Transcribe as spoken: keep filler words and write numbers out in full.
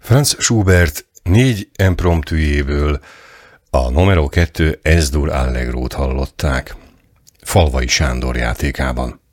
Franz Schubert négy impromptujéből a numero kettő Es-dur Allegrót hallották, Falvai Sándor játékában.